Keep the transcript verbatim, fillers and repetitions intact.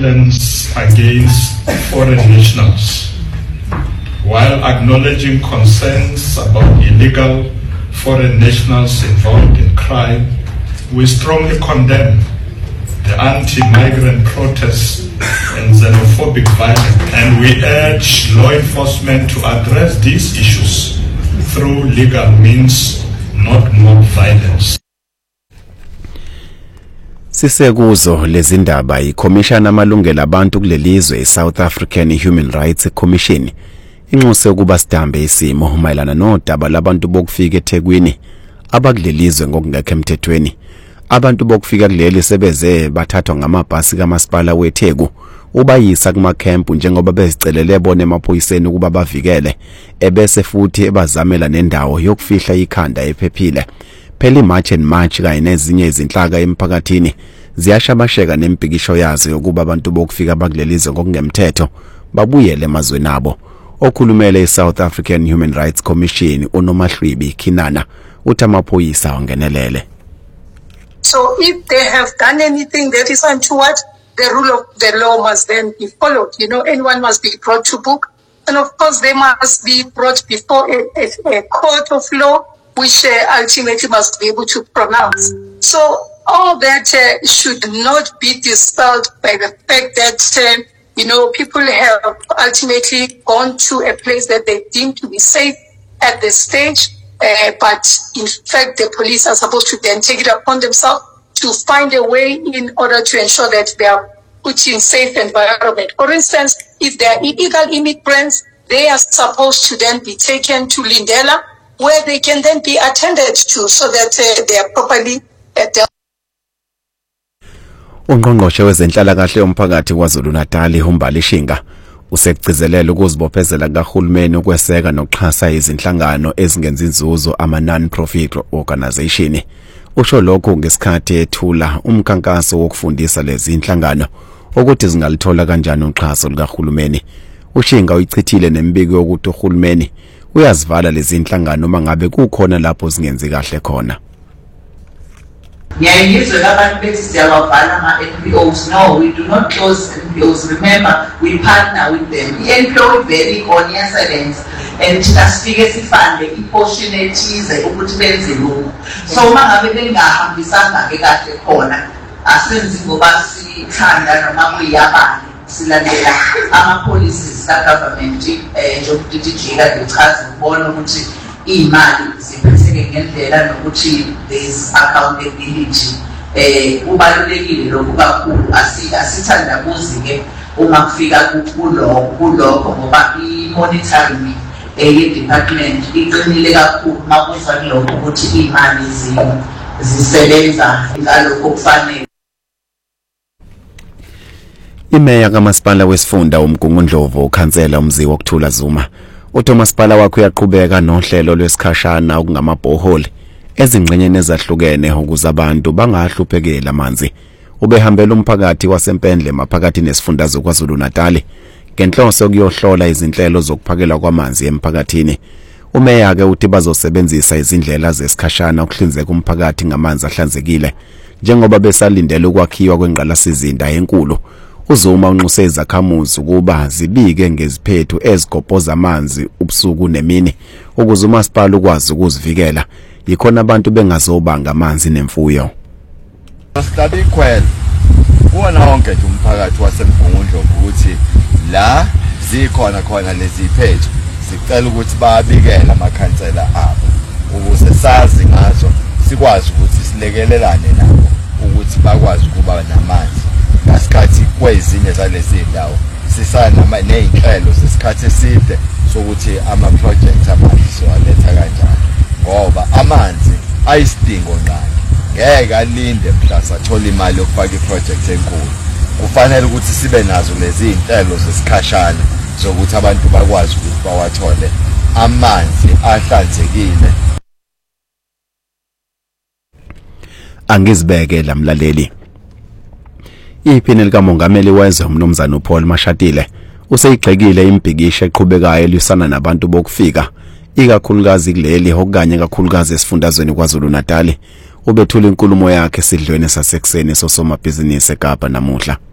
violence against foreign nationals. While acknowledging concerns about illegal foreign nationals involved in crime, we strongly condemn the anti-migrant protests and xenophobic violence, and we urge law enforcement to address these issues through legal means, not mob violence. Sisekuzo lezindaba iCommission amalungelo abantu kulelizwe iSouth African Human Rights Commission inxuse ukuba sidambe isimo mayelana nodaba labantu bokufika eThekwini abakulelizwe ngokungekho emthethweni. Abantu bokufika kuleli sebeze bathathwa ngamabhasi kamasipala weTheku ubayisa kuma camp njengoba bezicelele bona emaphoyiseni ukuba bavikele ebese futhi ebazamela nendawo yokufihla ikhanda ephephile. Phela iMarch and March kanye nezinye izinhlaka emphakathini ziyashabasheka nempikisho yazo yokuba abantu bokufika bakulelizwe ngokungemthetho babuyele emazweni abo. Okhulumele iSouth African Human Rights Commission uNomahlwibi Kinana uthi amaphoyisa wangenelele. So if they have done anything that is untoward, the rule of the law must then be followed. You know, anyone must be brought to book. And of course, they must be brought before a, a, a court of law, which uh, ultimately must be able to pronounce. So all that uh, should not be dispelled by the fact that, uh, you know, people have ultimately gone to a place that they deem to be safe at this stage. Uh, but in fact, the police are supposed to then take it upon themselves to find a way in order to ensure that they are put in safe environment. For instance, if they are illegal immigrants, they are supposed to then be taken to Lindela, where they can then be attended to so that uh, they are properly uh, dealt. Ungqongqoshe wezenhlalakahle yomphakathi kwaZulu Natal uMbali Shinga usekugcizelela ukuzibophezela kahulumeni ukweseka nokuxhasa izinhlangano ezingenza inzuzo ama non-profit organization. Usho lokho ngesikhathi ethula umkhankaso wokufundisa lezi inhlangano ukuthi zingalithola kanjani uxhaso lukahulumeni. Ushinga uyichithile nembiko yokuthi uhulumeni uyazivala lezi inhlangano mangabe kukhona lapho zingenzi kahle khona. Ngiyayizwe abantu bethi siyabavala ama-N P Os. No, we do not close N P Os. Remember, we partner with them. I-N P O ivele ikhona iyasebenza and thina sifike sifande iportion ethize ukuthi benze lokhu. So uma ngabe bengahambisanga-ke kahle khona asenzi ngoba sithanda noma kuyabani silandela ama-policies ka-government um njengokuthi ijika lichaza ukubona ukuthi imali ziphetheke ngendlela nokuthi there's accountability. Eh ubalulekile lokho kakhulu asithandabuzi-ke uma kufika kulokho ngoba i-monitoring ye-department iqinile kakhulu uma kuza kulokho ukuthi imali zisebenza ngalokho kufanele. Imeya kamasipala wesifunda uMgungundlovu ukhansela umzi wokuthula Zuma uthi umasipala wakhe uyaqhubeka nohlelo lwesikhashana okungamabhoholi ezingxenyeni ezahlukene ukuze abantu bangahluphekela amanzi. Ubehambela umphakathi wasempendle maphakathi nesifundazwe kwaZulu Natal ngenhloso yokuyohlola izinhlelo zokuphakela kwamanzi emphakathini. Umeya ke uthi bazosebenzisa izindlela zesikhashana ukuhlinzeka umphakathi ngamanzi ahlanzekile njengoba besalindele ukwakhiwa kwengqalasizinda enkulu. uZuma unxuse izakhamuzi ukuba zibike ngeziphethu ezigobhoza amanzi ubusuku nemini ukuze umasipala ukwazi ukuzivikela yikhona abantu bengazobanga amanzi nemfuyo. Study kwel kuona wonke nje umphakathi waseMgungundlovu ukuthi la zikhona khona lezi phethu sicela ukuthi bayabikela amakhansela abo ukuze sazi ngazo sikwazi ukuthi silekelelane nabo ukuthi bakwazi ukuba namanzi ngasikhathi kwezinye zalezi ndawo sisana nezinhlelo zesikhathi eside sokuthi ama projects amanzi siwaletha kanjani ngoba amanzi ayisidingo ngqangi ngeke alinde mhla sathola imali yokufaka iproject enkulu. Kufanele ukuthi sibe nazo lezi zinhlelo zesikhashana sokuthi abantu bakwazi ukuthi bawathole amanzi ahlanzekile. Angizibeke lamlaleli. Iphini likamongameli wezwe uMnumzana uPaul Mashatile useyigxekile imbhikisho eqhubekayo elisana nabantu bokufika ikakhulukazi kuleli okanye kakhulukazi esifundazweni kwaZulu Natal. Ubethula inkulumo yakhe esidlweni sasekuseni sosomabhizinisi eKapa namuhla.